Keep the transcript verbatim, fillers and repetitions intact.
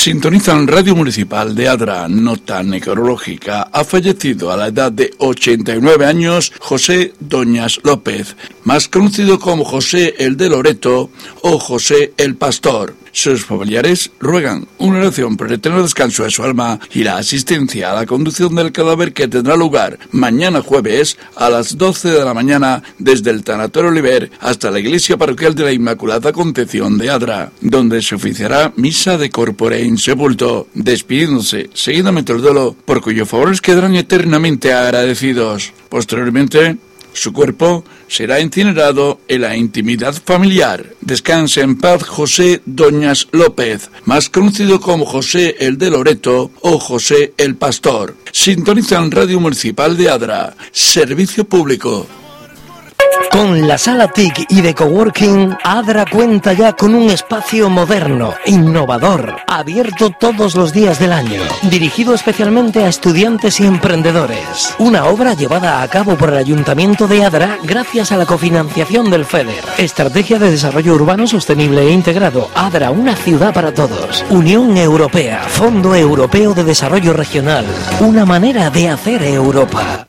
Sintonizan Radio Municipal de Adra. Nota necrológica. Ha fallecido a la edad de ochenta y nueve años José Doñas López, más conocido como José el de Loreto o José el Pastor. Sus familiares ruegan una oración por el eterno descanso de su alma y la asistencia a la conducción del cadáver, que tendrá lugar mañana jueves a las doce de la mañana desde el Tanatorio Oliver hasta la Iglesia Parroquial de la Inmaculada Concepción de Adra, donde se oficiará misa de corpore in sepulto, despidiéndose seguidamente el duelo, por cuyos favores quedarán eternamente agradecidos. Posteriormente, su cuerpo será incinerado en la intimidad familiar. Descanse en paz José Doñas López, más conocido como José el de Loreto o José el Pastor. Sintonizan Radio Municipal de Adra, servicio público. Con la Sala T I C y de Coworking, Adra cuenta ya con un espacio moderno, innovador, abierto todos los días del año, dirigido especialmente a estudiantes y emprendedores. Una obra llevada a cabo por el Ayuntamiento de Adra gracias a la cofinanciación del FEDER. Estrategia de Desarrollo Urbano Sostenible e Integrado. Adra, una ciudad para todos. Unión Europea, Fondo Europeo de Desarrollo Regional. Una manera de hacer Europa.